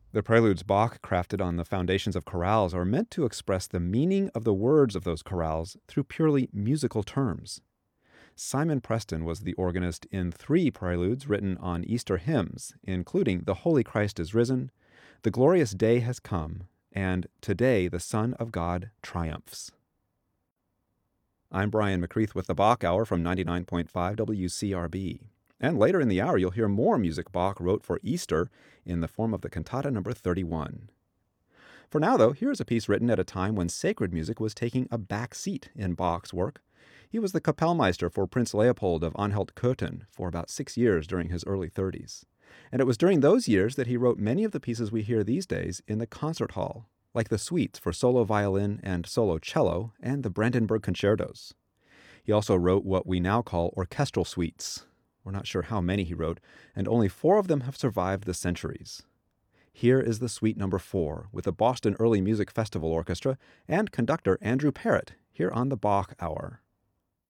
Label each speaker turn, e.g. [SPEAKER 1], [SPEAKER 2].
[SPEAKER 1] The preludes Bach crafted on the foundations of chorales are meant to express the meaning of the words of those chorales through purely musical terms. Simon Preston was the organist in 3 preludes written on Easter hymns, including The Holy Christ is Risen, The Glorious Day Has Come, and Today the Son of God Triumphs. I'm Brian McCreath with the Bach Hour from 99.5 WCRB. And later in the hour, you'll hear more music Bach wrote for Easter in the form of the Cantata No. 31. For now, though, here's a piece written at a time when sacred music was taking a back seat in Bach's work. He was the Kapellmeister for Prince Leopold of Anhalt-Köthen for about 6 years during his early 30s. And it was during those years that he wrote many of the pieces we hear these days in the concert hall, like the suites for solo violin and solo cello and the Brandenburg concertos. He also wrote what we now call orchestral suites. We're not sure how many he wrote, and only 4 of them have survived the centuries. Here is the Suite No. 4 with the Boston Early Music Festival Orchestra and conductor Andrew Parrott here on the Bach Hour.